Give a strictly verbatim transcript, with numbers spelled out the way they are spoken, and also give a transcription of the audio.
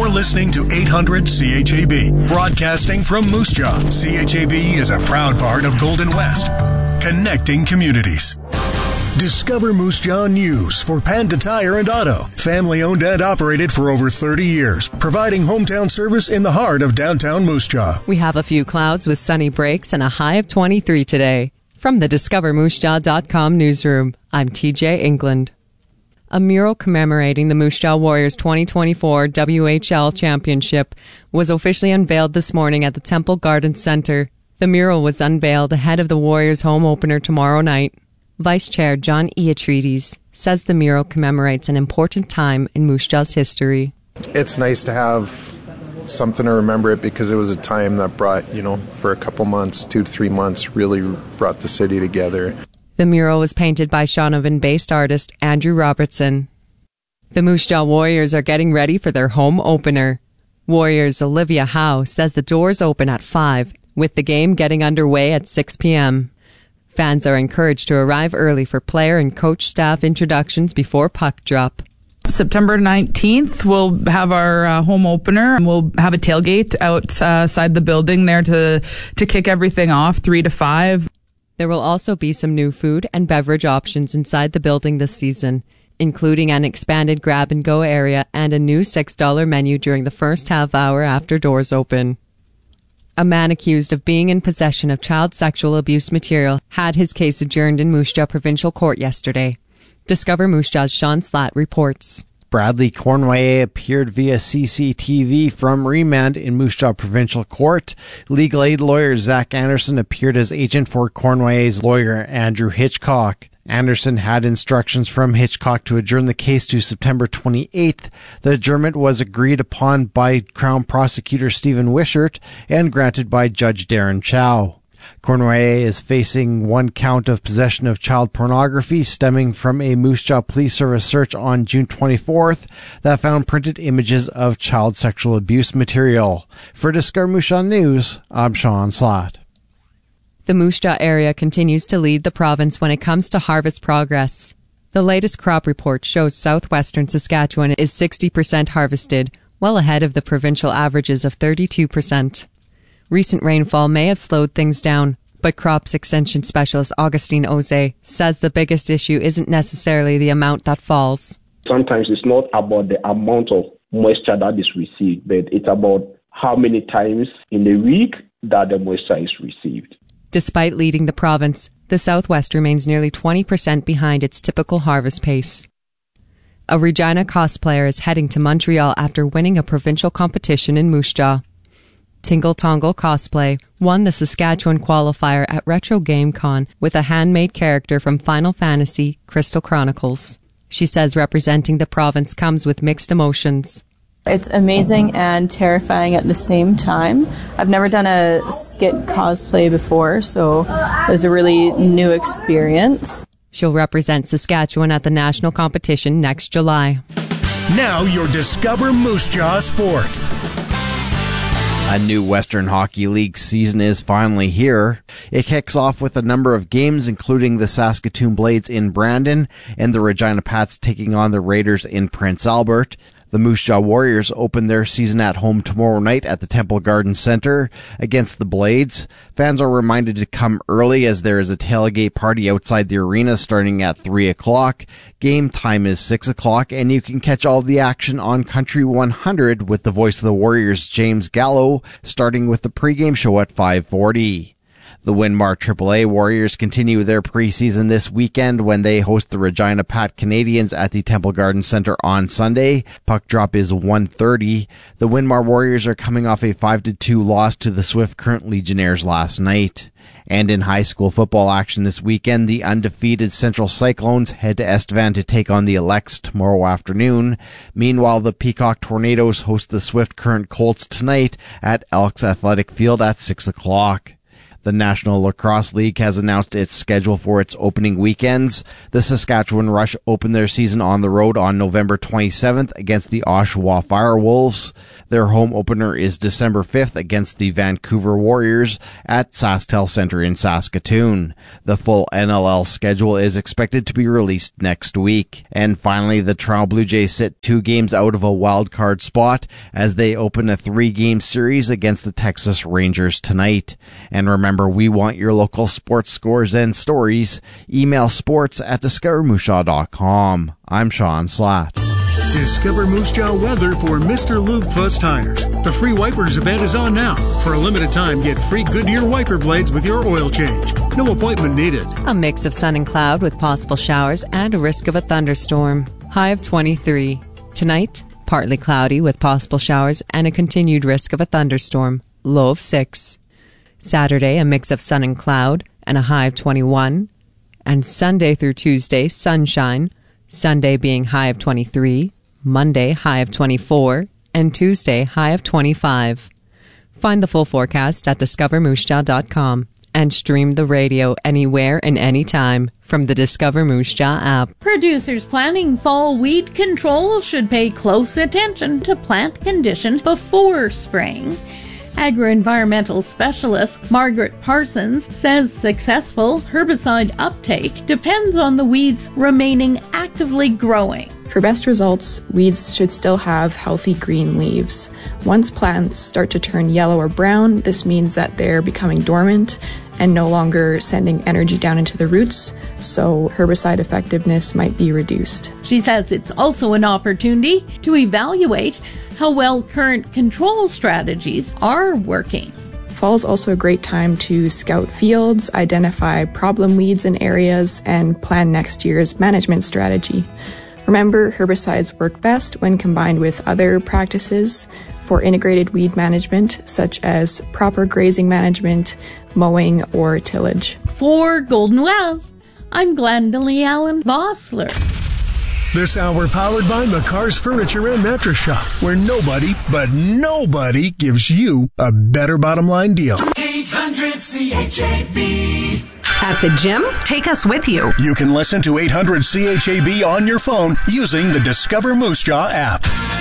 You're listening to eight hundred C H A B, broadcasting from Moose Jaw. C H A B is a proud part of Golden West, connecting communities. Discover Moose Jaw News for Panda Tire and Auto. Family owned and operated for over thirty years, providing hometown service in the heart of downtown Moose Jaw. We have a few clouds with sunny breaks and a high of twenty-three today. From the discover moose jaw dot com newsroom, I'm T J England. A mural commemorating the Moose Jaw Warriors twenty twenty-four W H L Championship was officially unveiled this morning at the Temple Garden Center. The mural was unveiled ahead of the Warriors' home opener tomorrow night. Vice Chair John Iotrides says the mural commemorates an important time in Moose Jaw's history. It's nice to have something to remember it because it was a time that brought, you know, for a couple months, two to three months, really brought the city together. The mural was painted by Shaunavon-based artist Andrew Robertson. The Moose Jaw Warriors are getting ready for their home opener. Warriors Olivia Howe says the doors open at five, with the game getting underway at six p.m. Fans are encouraged to arrive early for player and coach staff introductions before puck drop. September nineteenth, we'll have our uh, home opener, and we'll have a tailgate outside the building there to, to kick everything off, three to five. There will also be some new food and beverage options inside the building this season, including an expanded grab-and-go area and a new six dollars menu during the first half hour after doors open. A man accused of being in possession of child sexual abuse material had his case adjourned in Moose Jaw Provincial Court yesterday. Discover Moose Jaw's Sean Slatt reports. Bradley Cournoyer appeared via C C T V from remand in Moose Jaw Provincial Court. Legal aid lawyer Zach Anderson appeared as agent for Cournoyer's lawyer Andrew Hitchcock. Anderson had instructions from Hitchcock to adjourn the case to September twenty-eighth. The adjournment was agreed upon by Crown Prosecutor Stephen Wishart and granted by Judge Darren Chow. Cournoyer is facing one count of possession of child pornography stemming from a Moose Jaw Police Service search on June twenty-fourth that found printed images of child sexual abuse material. For Discover Moose Jaw News, I'm Sean Slatt. The Moose Jaw area continues to lead the province when it comes to harvest progress. The latest crop report shows southwestern Saskatchewan is sixty percent harvested, well ahead of the provincial averages of thirty-two percent. Recent rainfall may have slowed things down, but crops extension specialist Augustine Oze says the biggest issue isn't necessarily the amount that falls. Sometimes it's not about the amount of moisture that is received, but it's about how many times in a week that the moisture is received. Despite leading the province, the Southwest remains nearly twenty percent behind its typical harvest pace. A Regina cosplayer is heading to Montreal after winning a provincial competition in Moose Jaw. Tingle Tongle Cosplay won the Saskatchewan qualifier at Retro Game Con with a handmade character from Final Fantasy Crystal Chronicles. She says representing the province comes with mixed emotions. It's amazing and terrifying at the same time. I've never done a skit cosplay before, so it was a really new experience. She'll represent Saskatchewan at the national competition next July. Now your Discover Moose Jaw Sports. A new Western Hockey League season is finally here. It kicks off with a number of games, including the Saskatoon Blades in Brandon and the Regina Pats taking on the Raiders in Prince Albert. The Moose Jaw Warriors open their season at home tomorrow night at the Temple Garden Center against the Blades. Fans are reminded to come early as there is a tailgate party outside the arena starting at three o'clock. Game time is six o'clock, and you can catch all the action on Country one hundred with the voice of the Warriors, James Gallo, starting with the pregame show at five forty. The Winmar triple A Warriors continue their preseason this weekend when they host the Regina Pat Canadians at the Temple Garden Center on Sunday. Puck drop is one thirty. The Winmar Warriors are coming off a five to two loss to the Swift Current Legionnaires last night. And in high school football action this weekend, the undefeated Central Cyclones head to Estevan to take on the Elects tomorrow afternoon. Meanwhile, the Peacock Tornadoes host the Swift Current Colts tonight at Elks Athletic Field at six o'clock. The National Lacrosse League has announced its schedule for its opening weekends. The Saskatchewan Rush opened their season on the road on November twenty-seventh against the Oshawa Firewolves. Their home opener is December fifth against the Vancouver Warriors at SaskTel Center in Saskatoon. The full N L L schedule is expected to be released next week. And finally, the Toronto Blue Jays sit two games out of a wild card spot as they open a three-game series against the Texas Rangers tonight. And remember, we want your local sports scores and stories. Email sports at discover moose jaw dot com. I'm Sean Slatt. Discover Moose Jaw weather for Mister Lube Plus Tires. The free wipers event is on now. For a limited time, get free Goodyear wiper blades with your oil change. No appointment needed. A mix of sun and cloud with possible showers and a risk of a thunderstorm. High of twenty-three. Tonight, partly cloudy with possible showers and a continued risk of a thunderstorm. Low of six. Saturday, a mix of sun and cloud and a high of twenty-one. And Sunday through Tuesday, sunshine. Sunday being high of twenty-three. Monday, high of twenty-four. And Tuesday, high of twenty-five. Find the full forecast at discover moose jaw dot com and stream the radio anywhere and anytime from the Discover Moose Jaw app. Producers planning fall weed control should pay close attention to plant condition before spraying. Agro-environmental specialist Margaret Parsons says successful herbicide uptake depends on the weeds remaining actively growing. For best results, weeds should still have healthy green leaves. Once plants start to turn yellow or brown, this means that they're becoming dormant and no longer sending energy down into the roots, so herbicide effectiveness might be reduced. She says it's also an opportunity to evaluate how well current control strategies are working. Fall is also a great time to scout fields, identify problem weeds in areas, and plan next year's management strategy. Remember, herbicides work best when combined with other practices for integrated weed management, such as proper grazing management, mowing, or tillage. For Golden West, I'm Glendalee Allen Vossler. This hour powered by McCar's Furniture and Mattress Shop, where nobody, but nobody gives you a better bottom line deal. eight hundred C H A B. At the gym? Take us with you. You can listen to eight hundred C H A B on your phone using the Discover Moose Jaw app.